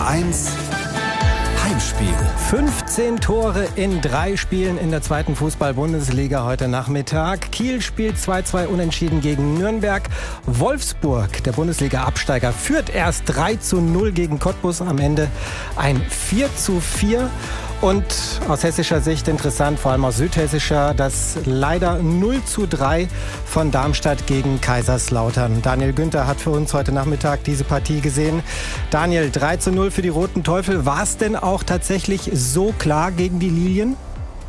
HR1 Heimspiel. 15 Tore in 3 Spielen in der zweiten Fußball-Bundesliga heute Nachmittag. Kiel spielt 2-2 unentschieden gegen Nürnberg. Wolfsburg, der Bundesliga-Absteiger, führt erst 3-0 gegen Cottbus. Am Ende ein 4-4. Und aus hessischer Sicht interessant, vor allem aus südhessischer, das leider 0-3 von Darmstadt gegen Kaiserslautern. Daniel Günther hat für uns heute Nachmittag diese Partie gesehen. Daniel, 3-0 für die Roten Teufel. War es denn auch tatsächlich so klar gegen die Lilien?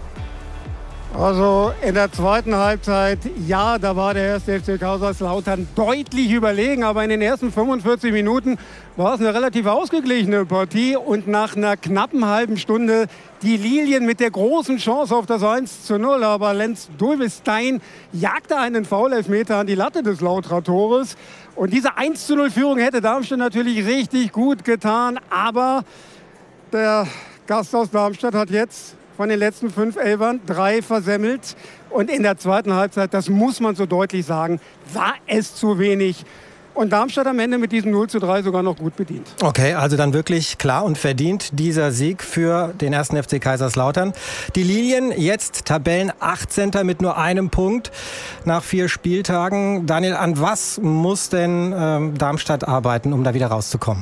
Also in der zweiten Halbzeit, ja, da war der erste FC Kaiserslautern deutlich überlegen. Aber in den ersten 45 Minuten war es eine relativ ausgeglichene Partie. Und nach einer knappen halben Stunde die Lilien mit der großen Chance auf das 1-0. Aber Lenz Dulvestein jagte einen Foul-Elfmeter an die Latte des Lautra-Tores. Und diese 1-0-Führung hätte Darmstadt natürlich richtig gut getan. Aber der Gast aus Darmstadt hat jetzt von den letzten 5 Elfern 3 versemmelt. Und in der zweiten Halbzeit, das muss man so deutlich sagen, war es zu wenig. Und Darmstadt am Ende mit diesem 0-3 sogar noch gut bedient. Okay, also dann wirklich klar und verdient dieser Sieg für den 1. FC Kaiserslautern. Die Lilien jetzt Tabellen 18. mit nur einem Punkt nach 4 Spieltagen. Daniel, an was muss denn Darmstadt arbeiten, um da wieder rauszukommen?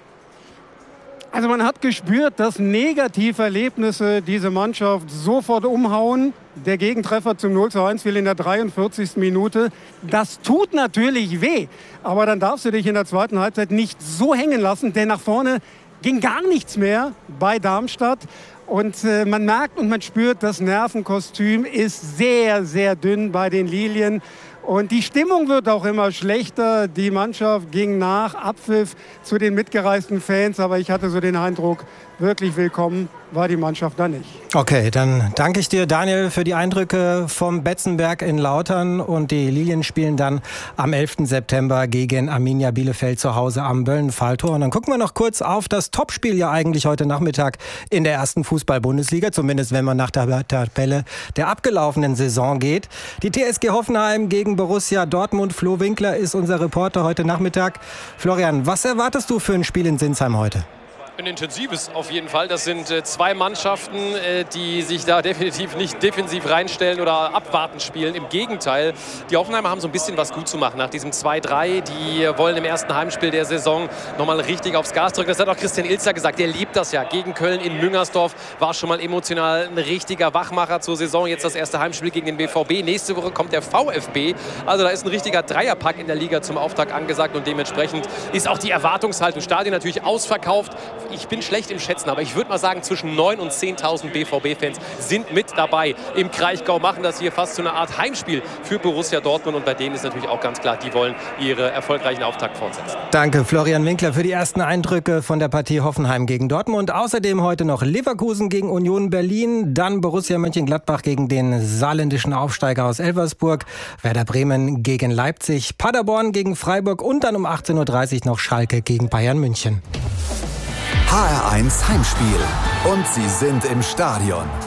Also man hat gespürt, dass Negativerlebnisse diese Mannschaft sofort umhauen. Der Gegentreffer zum 0-1 fiel in der 43. Minute. Das tut natürlich weh. Aber dann darfst du dich in der zweiten Halbzeit nicht so hängen lassen, denn nach vorne ging gar nichts mehr bei Darmstadt. Und man merkt und man spürt, das Nervenkostüm ist sehr, sehr dünn bei den Lilien. Und die Stimmung wird auch immer schlechter. Die Mannschaft ging nach Abpfiff zu den mitgereisten Fans. Aber ich hatte so den Eindruck, wirklich willkommen war die Mannschaft da nicht. Okay, dann danke ich dir, Daniel, für die Eindrücke vom Betzenberg in Lautern. Und die Lilien spielen dann am 11. September gegen Arminia Bielefeld zu Hause am Böllenfalltor. Und dann gucken wir noch kurz auf das Topspiel ja eigentlich heute Nachmittag in der ersten Fußball-Bundesliga. Zumindest wenn man nach der Tabelle der abgelaufenen Saison geht. Die TSG Hoffenheim gegen Borussia Dortmund. Flo Winkler ist unser Reporter heute Nachmittag. Florian, was erwartest du für ein Spiel in Sinsheim heute? Ein intensives auf jeden Fall. Das sind 2 Mannschaften, die sich da definitiv nicht defensiv reinstellen oder abwarten spielen. Im Gegenteil, die Hoffenheimer haben so ein bisschen was gut zu machen nach diesem 2-3. Die wollen im ersten Heimspiel der Saison nochmal richtig aufs Gas drücken. Das hat auch Christian Ilzer gesagt. Der liebt das ja. Gegen Köln in Müngersdorf war schon mal emotional ein richtiger Wachmacher zur Saison. Jetzt das erste Heimspiel gegen den BVB. Nächste Woche kommt der VfB. Also da ist ein richtiger Dreierpack in der Liga zum Auftakt angesagt. Und dementsprechend ist auch die Erwartungshaltung. Stadion natürlich ausverkauft. Ich bin schlecht im Schätzen, aber ich würde mal sagen, zwischen 9.000 und 10.000 BVB-Fans sind mit dabei im Kraichgau, machen das hier fast zu einer Art Heimspiel für Borussia Dortmund. Und bei denen ist natürlich auch ganz klar, die wollen ihre erfolgreichen Auftakt fortsetzen. Danke, Florian Winkler, für die ersten Eindrücke von der Partie Hoffenheim gegen Dortmund. Außerdem heute noch Leverkusen gegen Union Berlin, dann Borussia Mönchengladbach gegen den saarländischen Aufsteiger aus Elversburg, Werder Bremen gegen Leipzig, Paderborn gegen Freiburg und dann um 18.30 Uhr noch Schalke gegen Bayern München. HR1 Heimspiel. Und sie sind im Stadion.